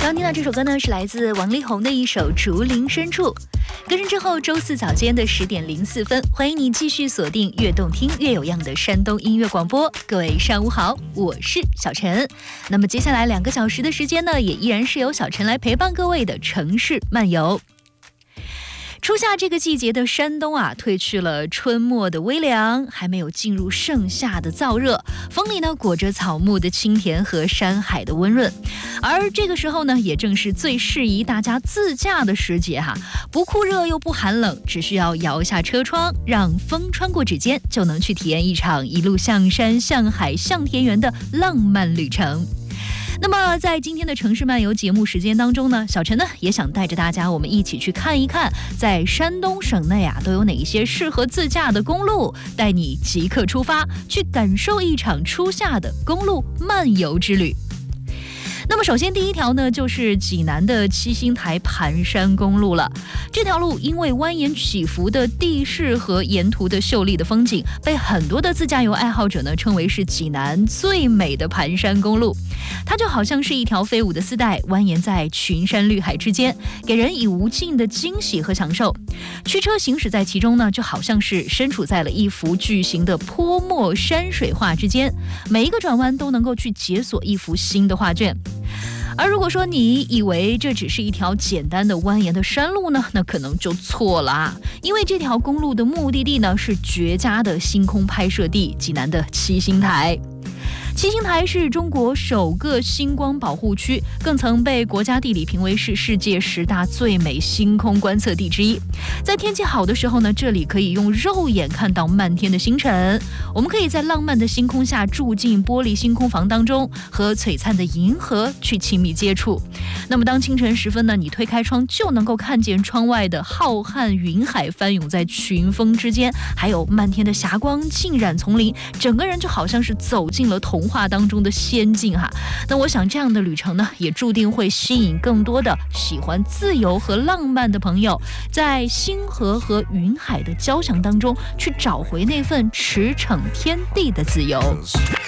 刚听到这首歌呢，是来自王力宏的一首《竹林深处》。歌声之后，周四早间的10点04分，欢迎你继续锁定越动听越有样的山东音乐广播。各位上午好，我是小陈。那么接下来2个小时的时间呢，也依然是由小陈来陪伴各位的城市漫游。初夏这个季节的山东啊，褪去了春末的微凉，还没有进入盛夏的燥热，风里呢裹着草木的清甜和山海的温润。而这个时候呢，也正是最适宜大家自驾的时节哈，不酷热又不寒冷，只需要摇下车窗，让风穿过指尖，就能去体验一场一路向山、向海、向田园的浪漫旅程。那么在今天的城市漫游节目时间当中呢，小陈呢也想带着大家我们一起去看一看，在山东省内啊都有哪一些适合自驾的公路，带你即刻出发，去感受一场初夏的公路漫游之旅。那么首先第一条呢，就是济南的七星台盘山公路了。这条路因为蜿蜒起伏的地势和沿途的秀丽的风景，被很多的自驾游爱好者呢称为是济南最美的盘山公路。它就好像是一条飞舞的丝带，蜿蜒在群山绿海之间，给人以无尽的惊喜和享受。驱车行驶在其中呢，就好像是身处在了一幅巨型的泼墨山水画之间，每一个转弯都能够去解锁一幅新的画卷。而如果说你以为这只是一条简单的蜿蜒的山路呢，那可能就错了啊！因为这条公路的目的地呢是绝佳的星空拍摄地——济南的七星台。七星台是中国首个星光保护区，更曾被国家地理评为是世界10大最美星空观测地之一。在天气好的时候呢，这里可以用肉眼看到漫天的星辰。我们可以在浪漫的星空下住进玻璃星空房当中，和璀璨的银河去亲密接触。那么当清晨时分呢，你推开窗就能够看见窗外的浩瀚云海翻涌在群峰之间，还有漫天的霞光浸染丛林，整个人就好像是走进了童话当中的仙境哈。那我想这样的旅程呢，也注定会吸引更多的喜欢自由和浪漫的朋友，在星河和云海的交响当中去找回那份驰骋天地的自由。